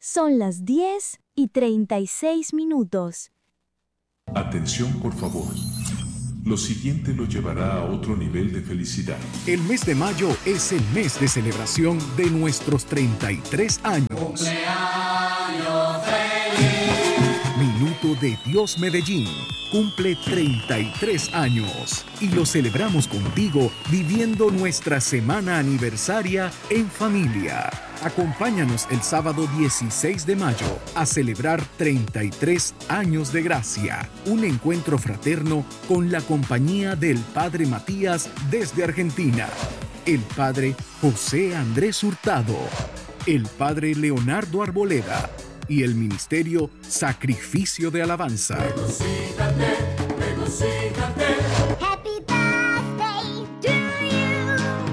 Son las 10:36. Atención, por favor. Lo siguiente lo llevará a otro nivel de felicidad. El mes de mayo es el mes de celebración de nuestros 33 años. ¡Cumpleaños feliz! Minuto de Dios Medellín cumple 33 años y lo celebramos contigo viviendo nuestra semana aniversaria en familia. Acompáñanos el sábado 16 de mayo a celebrar 33 años de gracia, un encuentro fraterno con la compañía del Padre Matías desde Argentina, el Padre José Andrés Hurtado, el Padre Leonardo Arboleda y el Ministerio Sacrificio de Alabanza. Regocíjate, regocíjate. Happy birthday to you.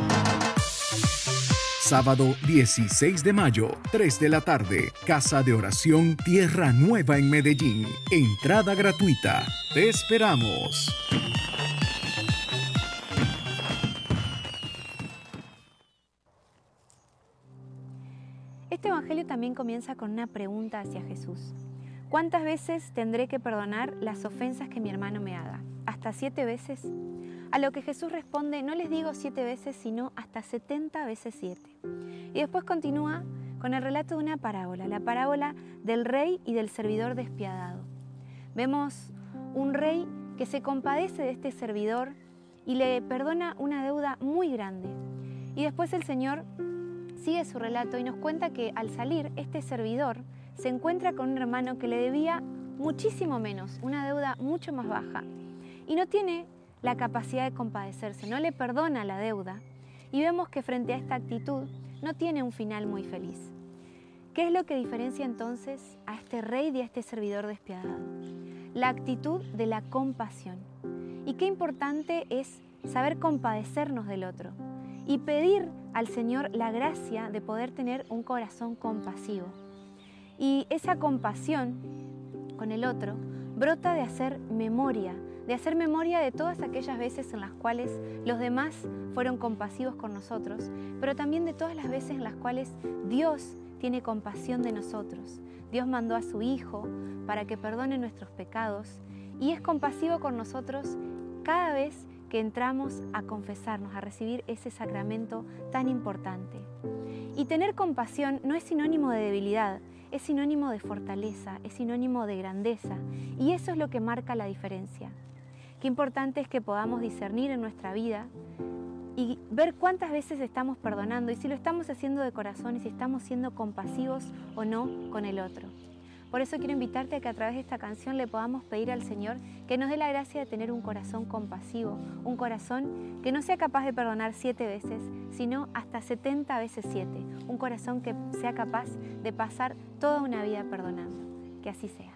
Sábado 16 de mayo, 3 de la tarde, Casa de Oración Tierra Nueva en Medellín. Entrada gratuita. Te esperamos. Este evangelio también comienza con una pregunta hacia Jesús. ¿Cuántas veces tendré que perdonar las ofensas que mi hermano me haga? ¿Hasta 7 veces? A lo que Jesús responde, no les digo 7 veces, sino hasta 70 veces 7. Y después continúa con el relato de una parábola, la parábola del rey y del servidor despiadado. Vemos un rey que se compadece de este servidor y le perdona una deuda muy grande. Y después el Señor sigue su relato y nos cuenta que al salir este servidor se encuentra con un hermano que le debía muchísimo menos, una deuda mucho más baja, y no tiene la capacidad de compadecerse, no le perdona la deuda, y vemos que frente a esta actitud no tiene un final muy feliz. ¿Qué es lo que diferencia entonces a este rey y a este servidor despiadado? La actitud de la compasión. Y qué importante es saber compadecernos del otro y pedir al Señor la gracia de poder tener un corazón compasivo. Y esa compasión con el otro brota de hacer memoria de todas aquellas veces en las cuales los demás fueron compasivos con nosotros, pero también de todas las veces en las cuales Dios tiene compasión de nosotros. Dios mandó a su Hijo para que perdone nuestros pecados y es compasivo con nosotros cada vez que entramos a confesarnos, a recibir ese sacramento tan importante. Y tener compasión no es sinónimo de debilidad, es sinónimo de fortaleza, es sinónimo de grandeza, y eso es lo que marca la diferencia. Qué importante es que podamos discernir en nuestra vida y ver cuántas veces estamos perdonando y si lo estamos haciendo de corazón y si estamos siendo compasivos o no con el otro. Por eso quiero invitarte a que a través de esta canción le podamos pedir al Señor que nos dé la gracia de tener un corazón compasivo, un corazón que no sea capaz de perdonar 7 veces, sino hasta 70 veces 7, un corazón que sea capaz de pasar toda una vida perdonando. Que así sea.